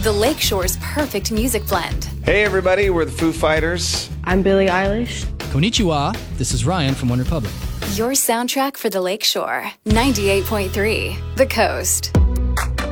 the Lakeshore's perfect music blend. Hey everybody, we're the Foo Fighters. I'm Billie Eilish. Konnichiwa, this is Ryan from OneRepublic. Your soundtrack for the Lakeshore. 98.3 The Coast.